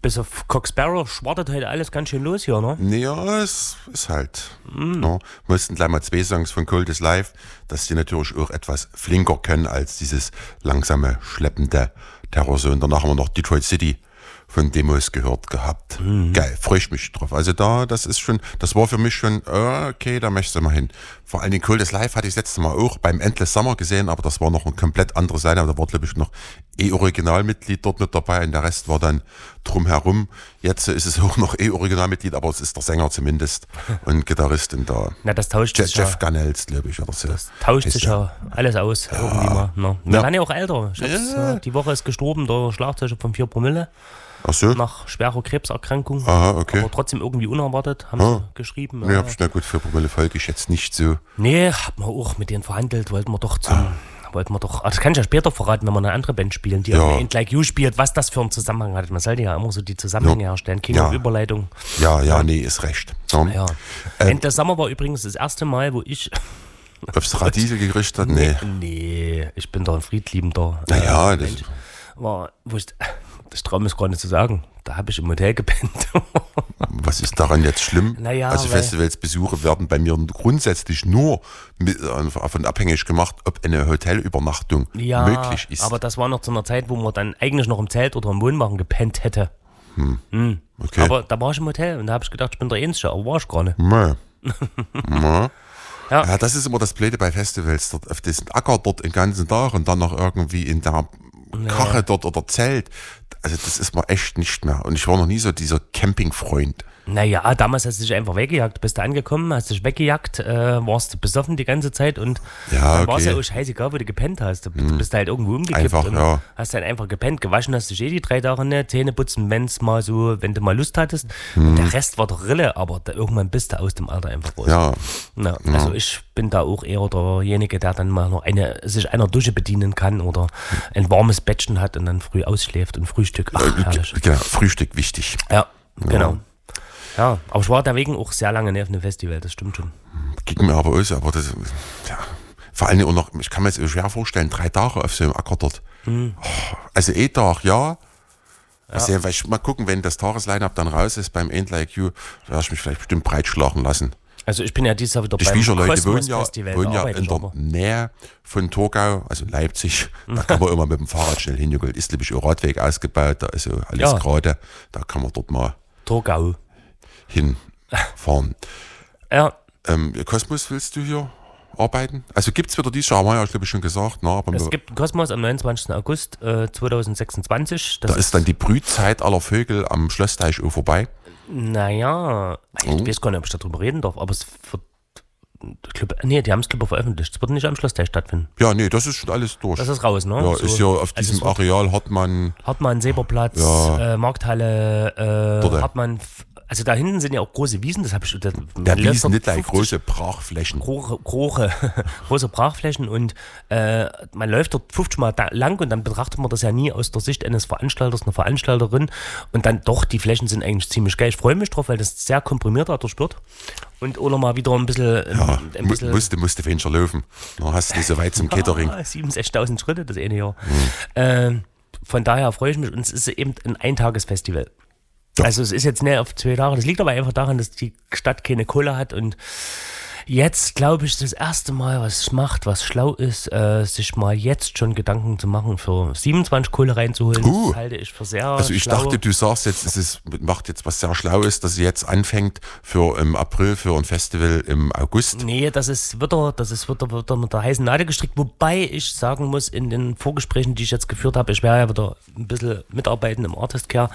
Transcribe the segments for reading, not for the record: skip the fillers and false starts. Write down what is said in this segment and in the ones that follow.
bis auf Cock Sparrow schwartet heute alles ganz schön los hier, ne? Ja, es ist halt. No. Mussten gleich mal 2 Songs von Cold is Life, dass die natürlich auch etwas flinker können als dieses langsame, schleppende Terrorsound. Danach haben wir noch Detroit City von Demos gehört gehabt. Geil, freue ich mich drauf. Also das war für mich schon, okay, da möchtest du mal hin. Vor allen Dingen Cold is Life hatte ich das letzte Mal auch beim Endless Summer gesehen, aber das war noch eine komplett andere Seite. Da war, glaube ich, noch Originalmitglied dort mit dabei und der Rest war dann drumherum. Jetzt ist es auch noch Originalmitglied, aber es ist der Sänger zumindest und Gitarrist in der. Na, das tauscht sich Jeff Gunnels, glaube ich, oder so. Das tauscht sich ja alles aus, irgendwie mal. Ne? Wir werden ja auch älter. Die Woche ist gestorben, der Schlagzeuger von 4 Promille. Ach so? Nach schwerer Krebserkrankung. Aha, okay. Aber trotzdem irgendwie unerwartet, haben sie geschrieben. Nee, hab ich na gut, für Promille folge ich jetzt nicht so. Nee, hab man auch mit denen verhandelt, wollten wir doch, das kann ich ja später verraten, wenn wir eine andere Band spielen, die auch Ain't Like You spielt, was das für einen Zusammenhang hat. Man sollte ja immer so die Zusammenhänge herstellen, keine Überleitung. Ja, nee, ist recht. Ja. Endless Summer war übrigens das erste Mal, wo ich aufs Radiesel gerichtet hat? Nee, ich bin doch ein friedliebender Mensch. Das Traum ist gar nicht zu sagen. Da habe ich im Hotel gepennt. Was ist daran jetzt schlimm? Naja, also Festivalsbesuche werden bei mir grundsätzlich nur davon abhängig gemacht, ob eine Hotelübernachtung möglich ist. Aber das war noch zu einer Zeit, wo man dann eigentlich noch im Zelt oder im Wohnwagen gepennt hätte. Okay. Aber da war ich im Hotel und da habe ich gedacht, ich bin der Einzige, aber war ich gar nicht. Ja, das ist immer das Blöde bei Festivals. Dort auf diesen Acker dort den ganzen Tag und dann noch irgendwie in der Kache dort oder Zelt. Also das ist mir echt nicht mehr. Und ich war noch nie so dieser Campingfreund. Naja, damals hast du dich einfach weggejagt. Bist du angekommen, hast dich weggejagt, warst besoffen die ganze Zeit und dann war es ja auch scheißegal, wo du gepennt hast. Du bist halt irgendwo umgekippt und hast dann einfach gepennt. Gewaschen hast du die 3 Tage nicht, Zähne putzen, wenn du mal Lust hattest. Und der Rest war doch Rille, aber irgendwann bist du aus dem Alter einfach raus. Ja. Also ich bin da auch eher derjenige, der dann mal noch sich einer Dusche bedienen kann oder ein warmes Bettchen hat und dann früh ausschläft und Frühstück. Ach, herrlich. Genau, Frühstück wichtig. Ja, genau. Ja, aber ich war deswegen auch sehr lange nicht auf einem Festival, das stimmt schon. Ging mir aber aus, aber das, vor allem auch noch, ich kann mir das schwer vorstellen, 3 Tage auf so einem Acker dort. Also Tag, Also, mal gucken, wenn das Tagesline-Up dann raus ist beim Ain't Like You, werde ich mich vielleicht bestimmt breitschlagen lassen. Also ich bin ja dieses Jahr wieder beim Kosmos-Festival. Wohnen ja in der Nähe von Torgau, also Leipzig. Da kann man immer mit dem Fahrrad schnell hinjuckeln. Ist nämlich auch Radweg ausgebaut, da ist alles gerade. Da kann man dort mal Torgau hinfahren. Kosmos, willst du hier arbeiten? Also gibt es wieder dieses Jahr, haben wir ja, glaube ich, schon gesagt. Aber es gibt Kosmos am 29. August 2026. Da ist dann die Brützeit aller Vögel am Schlossteich vorbei. Naja, ich weiß gar nicht, ob ich darüber reden darf, aber es wird, die haben es glaube ich veröffentlicht. Es wird nicht am Schlossteich stattfinden. Ja, nee, das ist schon alles durch. Das ist raus, ne? Ja, so, ist ja auf diesem Areal Hartmann, Seberplatz, Markthalle, Hartmann. Also da hinten sind ja auch große Wiesen, das habe ich. Der Wiesen nicht like große Brachflächen. Große Brachflächen und man läuft dort 50 Mal lang und dann betrachtet man das ja nie aus der Sicht eines Veranstalters, einer Veranstalterin und dann doch, die Flächen sind eigentlich ziemlich geil. Ich freue mich drauf, weil das sehr komprimiert dadurch wird und oder mal wieder ein bisschen. Musste weniger laufen. Dann hast du nicht so weit zum Catering. 7.000, 6.000 Schritte das eine Jahr. Von daher freue ich mich und es ist eben ein Eintagesfestival. Ja. Also es ist jetzt nicht auf 2 Tage, das liegt aber einfach daran, dass die Stadt keine Kohle hat und jetzt, glaube ich, das erste Mal, was macht, was schlau ist, sich mal jetzt schon Gedanken zu machen, für 27 Kohle reinzuholen. Das halte ich für sehr schlau. Also ich dachte, du sagst jetzt, macht jetzt was sehr schlau ist, dass sie jetzt anfängt für im April für ein Festival im August. Nee, das wird mit der heißen Nadel gestrickt, wobei ich sagen muss, in den Vorgesprächen, die ich jetzt geführt habe, ich werde ja wieder ein bisschen mitarbeiten im Artist Care,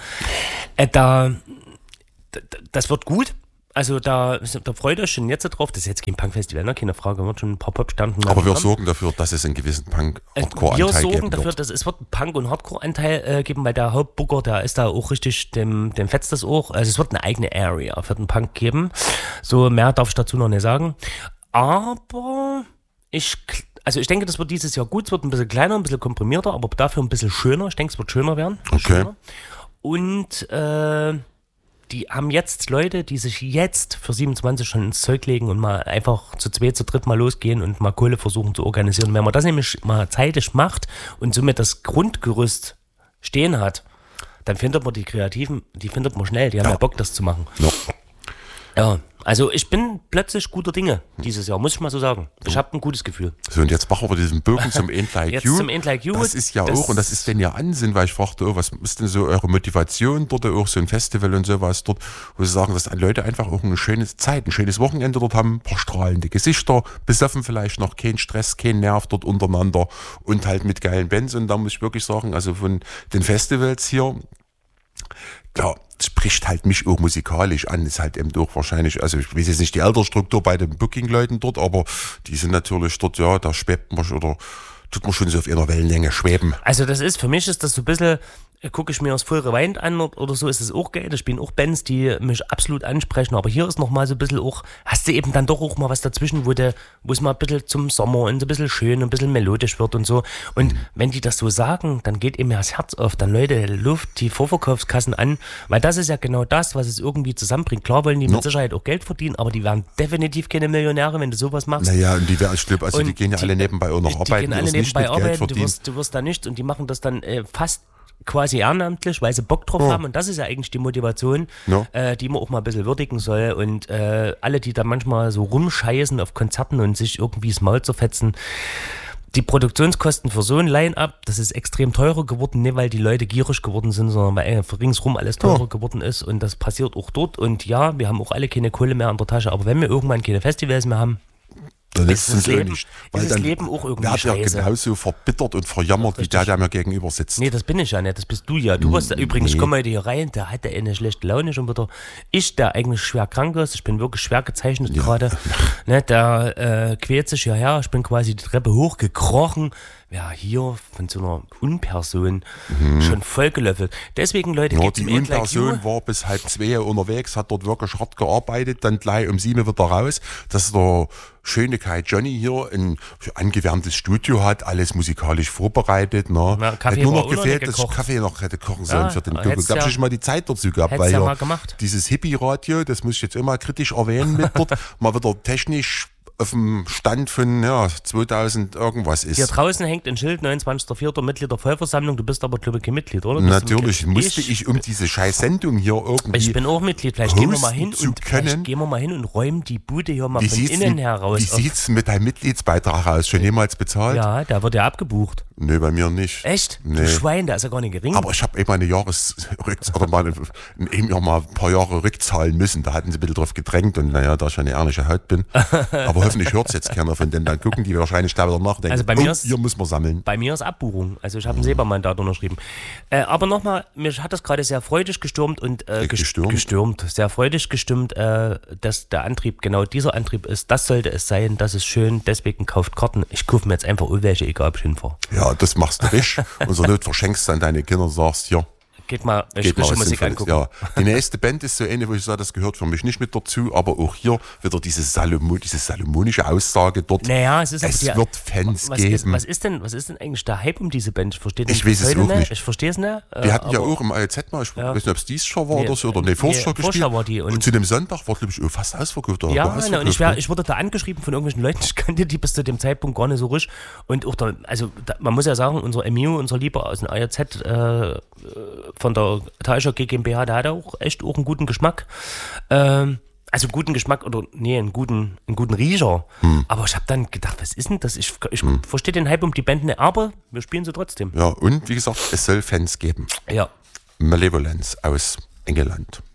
das wird gut. Also da freut euch schon jetzt drauf, das ist jetzt kein Punk-Festival, ne? Keine Frage, wird schon ein paar Pop-Standen. Aber wir sorgen dafür, dass es einen gewissen Punk-Hardcore-Anteil geben wird. Wir sorgen dafür, dass es wird einen Punk- und Hardcore-Anteil geben, weil der Hauptbooker, der ist da auch richtig, dem fetzt das auch. Also es wird eine eigene Area für den Punk geben. So mehr darf ich dazu noch nicht sagen. Aber ich denke, das wird dieses Jahr gut. Es wird ein bisschen kleiner, ein bisschen komprimierter, aber dafür ein bisschen schöner. Ich denke, es wird schöner werden. Okay. Schöner. Und die haben jetzt Leute, die sich jetzt für 27 schon ins Zeug legen und mal einfach zu 2, zu 3 mal losgehen und mal Kohle versuchen zu organisieren. Wenn man das nämlich mal zeitig macht und somit das Grundgerüst stehen hat, dann findet man die Kreativen, die findet man schnell, die haben ja Bock, das zu machen. Ja. Ja, also ich bin plötzlich guter Dinge dieses Jahr, muss ich mal so sagen. Ich habe ein gutes Gefühl. So, und jetzt machen wir diesen Bogen zum Ain't Like Jetzt You. zum Ain't Like You. Das ist ja auch, und das ist denn ja Ansinn, weil ich fragte, was ist denn so eure Motivation dort, auch so ein Festival und sowas dort, wo sie sagen, dass Leute einfach auch eine schöne Zeit, ein schönes Wochenende dort haben, ein paar strahlende Gesichter, besoffen vielleicht noch, kein Stress, kein Nerv dort untereinander und halt mit geilen Bands. Und da muss ich wirklich sagen, also von den Festivals hier, klar, spricht halt mich auch musikalisch an, ist halt eben auch wahrscheinlich, also ich weiß jetzt nicht die Altersstruktur bei den Booking-Leuten dort, aber die sind natürlich dort, ja, da schwebt man oder tut man schon so auf einer Wellenlänge schweben. Also das ist, für mich ist das so ein bisschen, gucke ich mir das Full Rewind an oder so, ist es auch geil. Da spielen auch Bands, die mich absolut ansprechen. Aber hier ist nochmal so ein bisschen auch, hast du eben dann doch auch mal was dazwischen, wo es mal ein bisschen zum Sommer und so ein bisschen schön und ein bisschen melodisch wird und so. Und wenn die das so sagen, dann geht eben das Herz auf. Dann Leute, Luft die Vorverkaufskassen an, weil das ist ja genau das, was es irgendwie zusammenbringt. Klar wollen die mit Sicherheit auch Geld verdienen, aber die werden definitiv keine Millionäre, wenn du sowas machst. Naja, und die werden, ich glaube, also und die gehen ja alle nebenbei auch noch arbeiten. Die gehen alle nebenbei arbeiten, du wirst da nichts und die machen das dann fast quasi ehrenamtlich, weil sie Bock drauf haben und das ist ja eigentlich die Motivation, die man auch mal ein bisschen würdigen soll und alle, die da manchmal so rumscheißen auf Konzerten und sich irgendwie das Maul zerfetzen, die Produktionskosten für so ein Line-Up, das ist extrem teurer geworden, nicht weil die Leute gierig geworden sind, sondern weil ringsrum alles teurer geworden ist und das passiert auch dort und ja, wir haben auch alle keine Kohle mehr in der Tasche, aber wenn wir irgendwann keine Festivals mehr haben, dann ist es nicht. Weil ist das dann Leben auch irgendwie wird ja scheiße. genauso verbittert und verjammert, wie der mir gegenüber sitzt. Nee, das bin ich ja nicht, das bist du ja. Du warst übrigens, ich komme heute hier rein, der hatte eine schlechte Laune schon wieder. Ich, der eigentlich schwer krank ist, ich bin wirklich schwer gezeichnet gerade, ne, der quält sich hierher, ich bin quasi die Treppe hochgekrochen. Ja, hier von so einer Unperson schon vollgelöffelt. Deswegen, Leute, ja, geht's die im Ain't Like Unperson You. war bis 6:30 unterwegs, hat dort wirklich hart gearbeitet, dann gleich um 7 wieder raus. Das ist der schöne Kai Johnny hier ein angewärmtes Studio hat, alles musikalisch vorbereitet. Ne? Na, hat nur noch gefehlt, dass ich gekocht. Kaffee noch hätte kochen sollen für den Kumpel. hätt's Da habe ja- ich mal die Zeit dazu gehabt, hätt's weil ja ja mal gemacht. dieses Hippie-Radio, das muss ich jetzt immer kritisch erwähnen mit dort, mal wieder technisch auf dem Stand von 2000 irgendwas ist. Hier draußen hängt ein Schild, 29.04. Mitglied der Vollversammlung. Du bist aber, glaube ich, kein Mitglied, oder? Natürlich musste ich um diese scheiß Sendung hier irgendwie. Ich bin auch Mitglied. Vielleicht gehen wir mal hin hosten und zu können. vielleicht gehen wir mal hin und räumen die Bude hier mal Wie von sieht's innen denn- heraus. Wie sieht's mit deinem Mitgliedsbeitrag aus? Schon jemals bezahlt? Ja, der wird ja abgebucht. Nee, bei mir nicht. Echt? Nee. Du Schwein, der ist ja gar nicht gering. Aber ich habe eben eine oder mal ein paar Jahre rückzahlen müssen. Da hatten sie ein bisschen drauf gedrängt und naja, da ich eine ehrliche Haut bin. Aber hoffentlich hört es jetzt keiner von denen. Dann gucken die wahrscheinlich da wieder nach und denken, Also bei mir ist- hier muss man sammeln. Bei mir ist Abbuchung. Also ich habe ein SEPA-Mandat unterschrieben. Aber nochmal, mich hat das gerade sehr freudig gestürmt und sehr freudig gestimmt, dass der Antrieb genau dieser Antrieb ist. Das sollte es sein, das ist schön, deswegen kauft Karten. Ich kaufe mir jetzt einfach welche, egal ob ich hinfahre. Ja, das machst du richtig. Und so nicht verschenkst du an deine Kinder und sagst, ja, Geht mal, geht mal was Musik Sinnvolles. angucken. Ja. Die nächste Band ist so eine, wo ich sage, das gehört für mich nicht mit dazu, aber auch hier wieder diese salomonische Aussage dort. Naja, es ist Es aber wird Fans was geben. was ist denn eigentlich der Hype um diese Band? Ich verstehe Ich weiß es auch nicht. Ich verstehe es nicht. Die hatten ja aber- auch im ALZ mal, ich weiß nicht, ob es dies schon war Nee, oder so, oder nee, Vorschau gespielt. Vorschau war die. Und zu dem Sonntag war, glaube ich, fast ausverkauft. Oder Ja, war und ausverkauft, ich wurde da angeschrieben von irgendwelchen Leuten, ich kannte die bis zu dem Zeitpunkt gar nicht so richtig. Und auch man muss ja sagen, unser Emil, unser Lieber aus dem ARZ von der Taischer GmbH, der hat auch echt auch einen guten Geschmack. Also guten Geschmack oder nee, einen guten Riecher. Aber ich habe dann gedacht, was ist denn das? Ich verstehe den Hype um die Band nicht, aber wir spielen sie trotzdem. Ja, und wie gesagt, es soll Fans geben. Ja. Malevolence aus England.